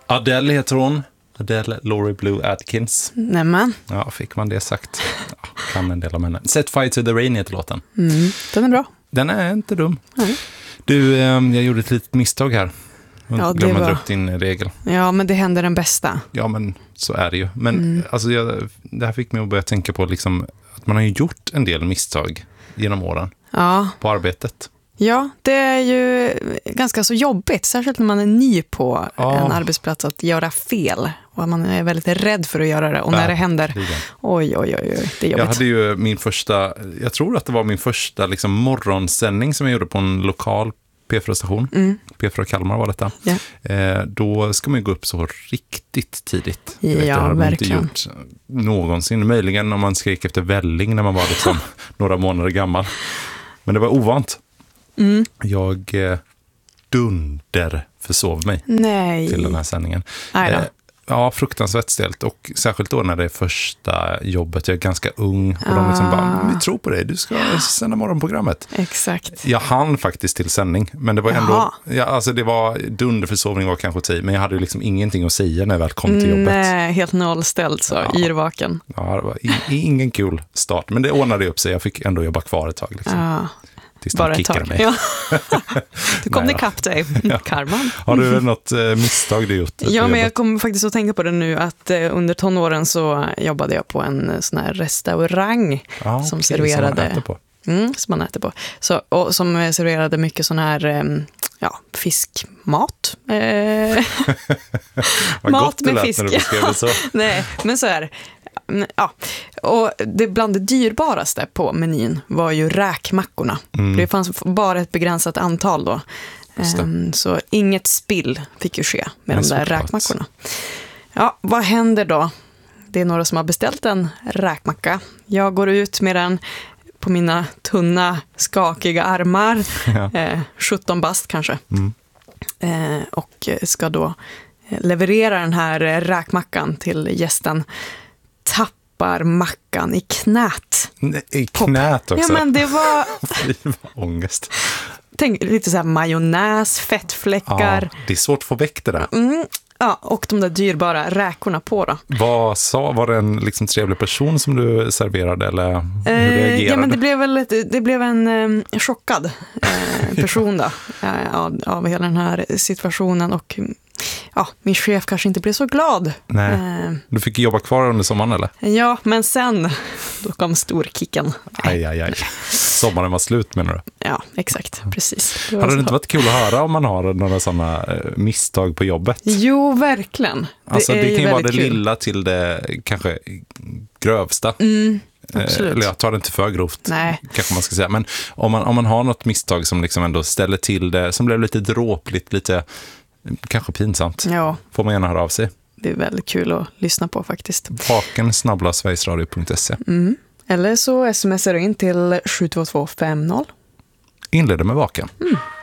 Adele heter hon. Adele Laurie Blue Atkins. Nämen. Ja, fick man det sagt. Ja, kan en del om henne. Set Fire to the Rain heter låten. Den är bra. Den är inte dum. Nej. Du, jag gjorde ett litet misstag här. Ja, glömde dra upp din regel. Ja, men det händer den bästa. Ja, men så är det ju. Men alltså, det här fick mig att börja tänka på liksom, att man har ju gjort en del misstag genom åren på arbetet. Ja, det är ju ganska så jobbigt, särskilt när man är ny på en arbetsplats, att göra fel. Och man är väldigt rädd för att göra det. Och när det händer, oj, det är jobbigt. Jag hade ju jag tror att det var min första liksom, morgonsändning som jag gjorde på en lokal P4-station. P4 Kalmar var detta. Yeah. Då ska man ju gå upp så riktigt tidigt. Det har man inte gjort någonsin. Möjligen om man skrek efter välling när man var liksom några månader gammal. Men det var ovant. Jag försov mig till den här sändningen. Ja, fruktansvärt stelt. Och särskilt då när det är första jobbet. Jag är ganska ung. Och de liksom bara, vi tror på dig. Du ska sända morgonprogrammet. Exakt. Jag hann faktiskt till sändning. Men det var ändå... alltså det var... Dunderförsovning var kanske 10. Men jag hade ju liksom ingenting att säga när jag väl kom till jobbet. Nej, helt nollställt så. Yrvaken. Ja, det var ingen kul start. Men det ordnade upp sig. Jag fick ändå jobba kvar ett tag. Liksom. Bara ett tag. Mig. Ja. Du kom ikapp dig, Karman. Har du något misstag du gjort? Ja, men jag kommer faktiskt att tänka på det nu att under tonåren så jobbade jag på en sån här restaurang som serverade... Som man äter på. Så, och som serverade mycket sån här fiskmat. Mat med fisk. När du beskrev det så. Nej, men så här... Ja, och bland det dyrbaraste på menyn var ju räkmackorna. Det fanns bara ett begränsat antal då. Så inget spill fick ju ske med de där räkmackorna. Ja, vad händer då? Det är några som har beställt en räkmacka. Jag går ut med den på mina tunna, skakiga armar. 17 bast kanske. Och ska då leverera den här räkmackan till gästen. Tappar mackan i knät. I knät också? Ja, men det var... ångest. Tänk lite så här majonnäs, fettfläckar. Ja, det är svårt att få väck det där. Ja, och de där dyrbara räkorna på då. Var det en liksom trevlig person som du serverade eller hur reagerade? Ja, men det blev en chockad person då av hela den här situationen och min chef kanske inte blev så glad. Nej. Du fick jobba kvar under sommaren eller? Ja, men sen då kom storkicken. Aj. Sommaren var slut menar du? Ja, exakt. Precis. Hade det inte varit kul att höra om man har några sådana misstag på jobbet? Jo, verkligen. Det kan ju vara det lilla till det kanske grövsta. Eller jag tar det inte för grovt. Nej. Kanske man ska säga. Men om man har något misstag som liksom ändå ställer till det, som blev lite dråpligt, lite kanske pinsamt. Ja. Får man gärna höra av sig. Det är väldigt kul att lyssna på faktiskt. vaken@sverigesradio.se. Eller så smsar du in till 72250. Inleder med vaken.